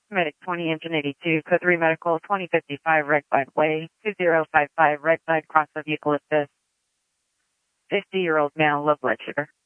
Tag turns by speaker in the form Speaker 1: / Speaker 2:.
Speaker 1: Medic 20 Engine 82, Code 3 Medical 2055 Red Glide Way, 2055 Red Glide Cross of Eucalyptus. 50-year-old male, low blood sugar.